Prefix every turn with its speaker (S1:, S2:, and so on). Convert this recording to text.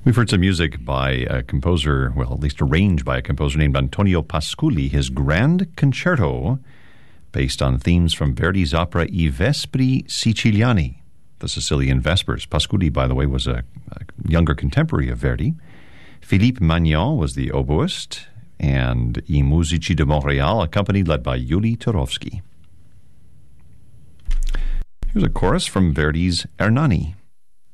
S1: We've heard some music by a composer, well, at least arranged by a composer named Antonio Pasculi, his Grand Concerto, based on themes from Verdi's opera I Vespri Siciliani, the Sicilian Vespers. Pasculi, by the way, was a younger contemporary of Verdi. Philippe Magnan was the oboist, and I Musici de Montréal, accompanied, led by Yuli Turovsky. Here's a chorus from Verdi's Ernani.